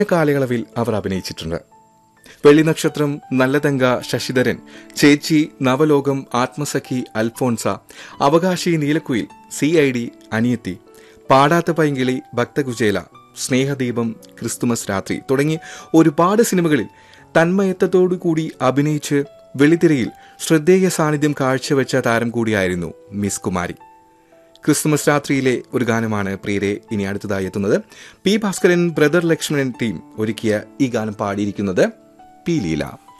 കാലയളവിൽ അവർ അഭിനയിച്ചിട്ടുണ്ട്. വെള്ളിനക്ഷത്രം, നല്ലതങ്ക, ശശിധരൻ, ചേച്ചി, നവലോകം, ആത്മസഖി, അൽഫോൺസ, അവകാശി, നീലക്കുയിൽ, CID, അനിയത്തി, പാടാത്ത പൈങ്കിളി, ഭക്തകുചേല, സ്നേഹദീപം, ക്രിസ്തുമസ് രാത്രി തുടങ്ങി ഒരുപാട് സിനിമകളിൽ തന്മയത്വത്തോടുകൂടി അഭിനയിച്ച് വെള്ളിത്തിരയിൽ ശ്രദ്ധേയ സാന്നിധ്യം കാഴ്ചവെച്ച താരം കൂടിയായിരുന്നു മിസ് കുമാരി. ക്രിസ്തുമസ് രാത്രിയിലെ ഒരു ഗാനമാണ് പ്രിയരെ ഇനി അടുത്തതായി എത്തുന്നത്. P. Bhaskaran, brother Lakshmanan team ഒരുക്കിയ ഈ ഗാനം പാടിയിരിക്കുന്നത് P. ലീല.